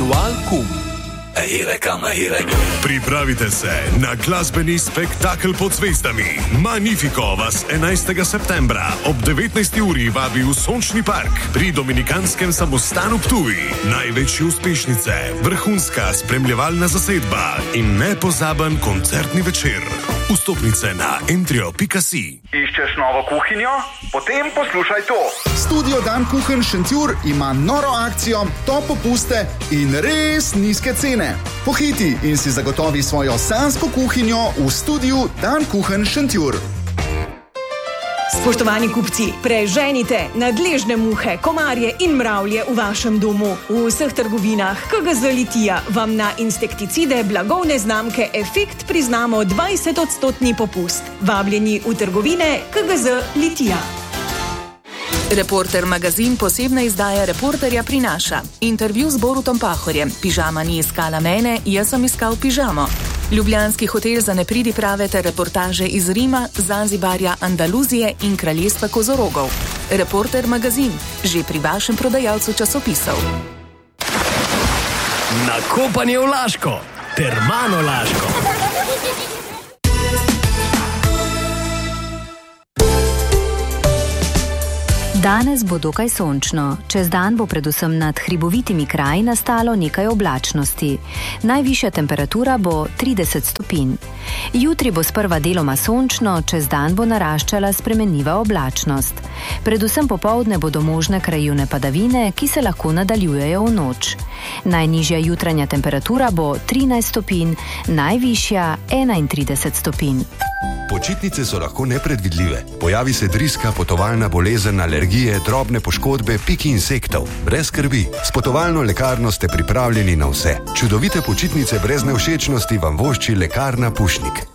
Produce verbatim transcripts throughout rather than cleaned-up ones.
Ritual Kum. Pripravite se na glasbeni spektakel pod zvezdami. Magnifico vas enajstega septembra ob devetnajsti uri vabi v Sončni park pri Dominikanskem samostanu Ptuj. Največje uspešnice, vrhunska spremljevalna zasedba in nepozaben koncertni večer. Vstopnice na entrio pika si. Iščeš novo kuhinjo? Potem poslušaj to. Studio Dan Kuchen Šentjur ima noro akcijo, top popuste in res nizke cene. Pohiti in si zagotovi svojo sanjsko kuhinjo v studiu Dan Kuchen Šentjur. Spoštovani kupci, preženite nadležne muhe, komarje in mravlje v vašem domu. V vseh trgovinah K G Z Litija vam na insekticide blagovne znamke Efekt priznamo dvajset odstotni popust. Vabljeni v trgovine K G Z Litija. Reporter magazin posebna izdaja Reporterja prinaša. Intervju z Borutom Pahorjem. Pižama ni iskala mene, jaz sem iskal pižamo. Ljubljanski hotel za nepridiprave ter reportaže iz Rima, Zanzibarja, Andaluzije in kraljestva kozorogov. Reporter magazin, že pri vašem prodajalcu časopisov. Nakopanje v Laško, Termano Laško. Danes bo dokaj sončno. Čez dan bo predvsem nad hribovitimi kraji nastalo nekaj oblačnosti. Najvišja temperatura bo trideset stopinj. Jutri bo sprva deloma sončno, čez dan bo naraščala spremenljiva oblačnost. Predvsem popoldne bodo možne krajevne padavine, ki se lahko nadaljujejo v noč. Najnižja jutranja temperatura bo trinajst stopinj, najvišja enaintrideset stopinj. Počitnice so lahko nepredvidljive. Pojavi se driska, potovalna bolezen, alergije, drobne poškodbe, piki insektov. Brez skrbi, s potovalno lekarno ste pripravljeni na vse. Čudovite počitnice brez nevšečnosti vam vošči lekarna Pušnik.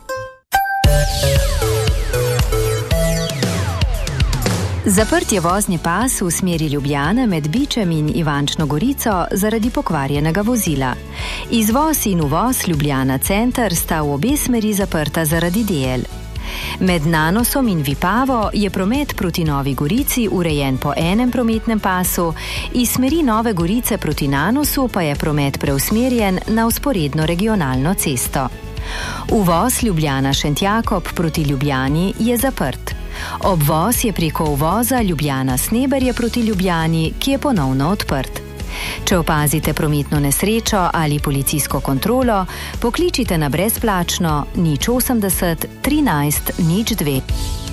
Zaprt je vozni pas v smeri Ljubljane med Bičem in Ivančno Gorico zaradi pokvarjenega vozila. Izvoz in uvoz Ljubljana center sta v obe smeri zaprta zaradi del. Med Nanosom in Vipavo je promet proti Novi Gorici urejen po enem prometnem pasu, iz smeri Nove Gorice proti Nanosu pa je promet preusmerjen na vzporedno regionalno cesto. Uvoz Ljubljana Šentjakob proti Ljubljani je zaprt. Obvoz je preko uvoza Ljubljana Sneberje proti Ljubljani, ki je ponovno odprt. Če opazite prometno nesrečo ali policijsko kontrolo, pokličite na brezplačno nič osemdeset trinajst nič dve.